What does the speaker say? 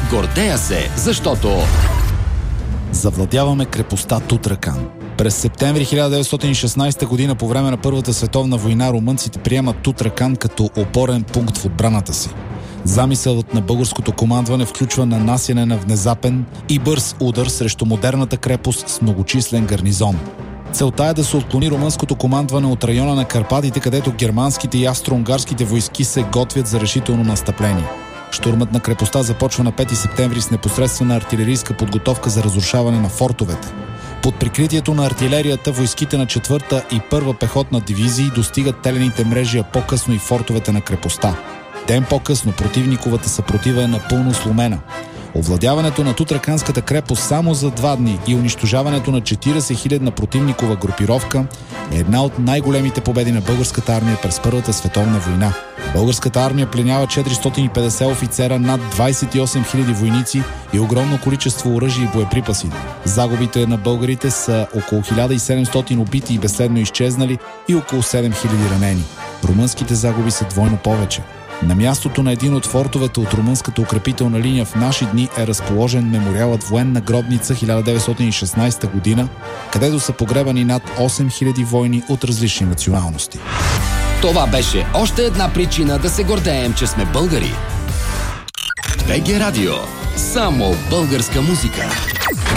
Гордея се, защото завладяваме крепостта Тутракан. През септември 1916 година, по време на Първата световна война, румънците приемат Тутракан като опорен пункт в отбраната си. Замисълът на българското командване включва нанасяне на внезапен и бърз удар срещу модерната крепост с многочислен гарнизон. Целта е да се отклони румънското командване от района на Карпатите, където германските и австро-унгарските войски се готвят за решително настъпление. Щурмът на крепостта започва на 5 септември с непосредствена артилерийска подготовка за разрушаване на фортовете. Под прикритието на артилерията, войските на 4-та и 1-ва пехотна дивизии достигат телените мрежи, а по-късно и фортовете на крепостта. Ден по-късно противниковата съпротива е напълно сломена. Овладяването на Тутраканската крепост само за 2 дни и унищожаването на 40-хилядна противникова групировка е една от най-големите победи на българската армия през Първата световна война. Българската армия пленява 450 офицера, над 28 000 войници и огромно количество оръжие и боеприпаси. Загубите на българите са около 1700 убити и безследно изчезнали и около 7000 ранени. Румънските загуби са двойно повече. На мястото на един от фортовете от румънската укрепителна линия в наши дни е разположен мемориалът Военна гробница 1916 година, където са погребани над 8000 войни от различни националности. това беше още една причина да се гордеем, че сме българи. БГ Радио. Само българска музика.